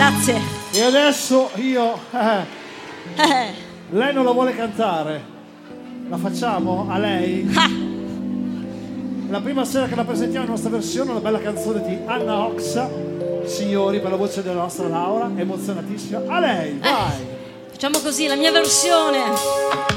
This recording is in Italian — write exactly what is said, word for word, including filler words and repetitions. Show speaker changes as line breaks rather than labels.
Grazie.
E adesso io... Eh,
Eh.
lei non la vuole cantare? La facciamo a lei?
Ah.
La prima sera che la presentiamo la nostra versione, una bella canzone di Anna Oxa. Signori, per la voce della nostra Laura, emozionatissima. A lei, vai!
Eh. Facciamo così, la mia versione.